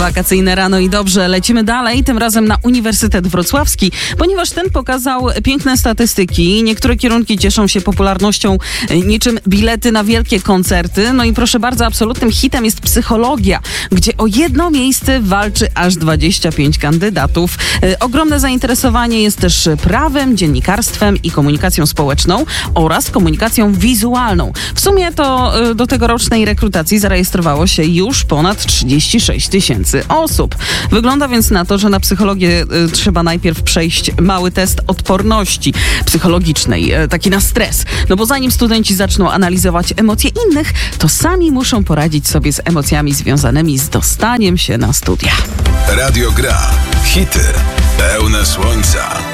Wakacyjne rano i dobrze. Lecimy dalej, tym razem na Uniwersytet Wrocławski, ponieważ ten pokazał piękne statystyki. Niektóre kierunki cieszą się popularnością niczym bilety na wielkie koncerty. No i proszę bardzo, absolutnym hitem jest psychologia, gdzie o jedno miejsce walczy aż 25 kandydatów. Ogromne zainteresowanie jest też prawem, dziennikarstwem i komunikacją społeczną oraz komunikacją wizualną. W sumie to do tegorocznej rekrutacji zarejestrowało się już ponad 36 000 osób. Wygląda więc na to, że na psychologię trzeba najpierw przejść mały test odporności psychologicznej, taki na stres. No bo zanim studenci zaczną analizować emocje innych, to sami muszą poradzić sobie z emocjami związanymi z dostaniem się na studia. Radio Gra. Hity pełne słońca.